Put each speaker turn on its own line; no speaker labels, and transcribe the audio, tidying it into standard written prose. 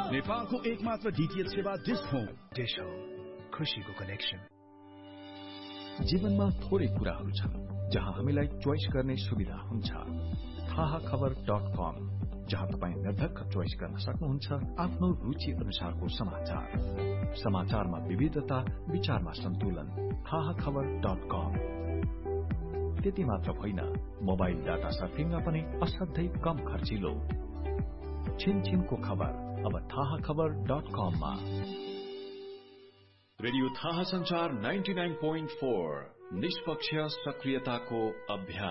नेपालको एकमात्र डीटीएच सेवा डिश होम।
डिश होम, खुशीको कनेक्सन।
जीवनमा थोरै कुराहरू छन् जहाँ हामीलाई चोइस गर्ने सुविधा हुन्छ। थाहाखबर.com, जहाँ तपाईँ निर्धक्क चोइस गर्न सक्नुहुन्छ आफ्नो रुचि अनुसारको समाचार। समाचारमा विविधता, विचारमा सन्तुलन। थाहाखबर.com। त्यति मात्र होइन, मोबाइल डाटा सर्फिङमा पनि असाध्यै कम खर्चिलो। छिनछिनको खबर अब थाहाखबर.com मा।
रेडियो थाहा संचार 99.4 निष्पक्ष सक्रियताको अभ्यास।